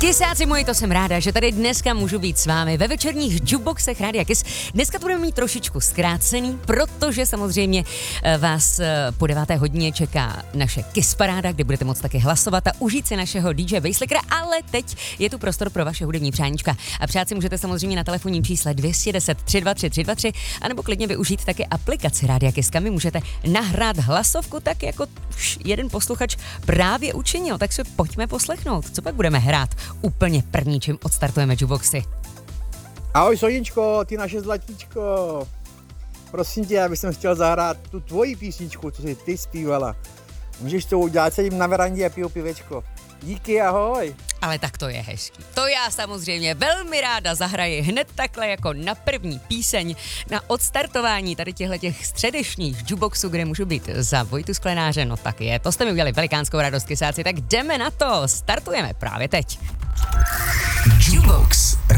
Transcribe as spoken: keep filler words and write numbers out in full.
Kisáci moji, to jsem ráda, že tady dneska můžu být s vámi ve večerních jukeboxech Rádia Kiss. Dneska to budeme mít trošičku zkrácený, protože samozřejmě vás po deváté hodině čeká naše Kiss paráda, kde budete moct taky hlasovat a užít si našeho D J Basslickera, ale teď je tu prostor pro vaše hudební přáníčka. A přát si můžete samozřejmě na telefonním čísle dvě stě deset tři dva tři tři dva tři, anebo klidně využít taky aplikaci Rádia Kiss, kam můžete nahrát hlasovku, tak jako už jeden posluchač právě učinil, tak si pojďme poslechnout, co pak budeme hrát úplně první, čím odstartujeme jukeboxy. Ahoj Soninčko, ty naše zlatíčko. Prosím tě, já bych chtěl zahrát tu tvoji písničku, co jsi ty zpívala. Můžeš to udělat, sedím na verandě a piju pivečko. Díky, ahoj. Ale tak to je hezký. To já samozřejmě velmi ráda zahraji hned takhle jako na první píseň na odstartování tady těchto středečních jukeboxů, kde můžu být za Vojtu Sklenáře. No tak je, to jste mi udělali velikánskou radost, kysáci, tak jdeme na to. Startujeme právě teď. Jukebox.